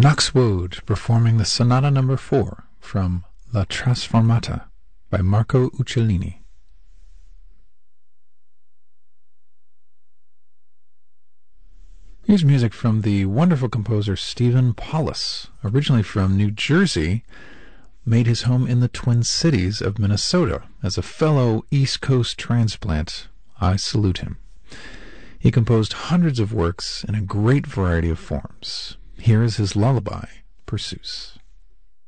Knox Woad performing the Sonata No. 4 from La Trasformata by Marco Uccellini. Here's music from the wonderful composer Stephen Paulus, originally from New Jersey, made his home in the Twin Cities of Minnesota. As a fellow East Coast transplant, I salute him. He composed hundreds of works in a great variety of forms. Here is his lullaby, Perseus.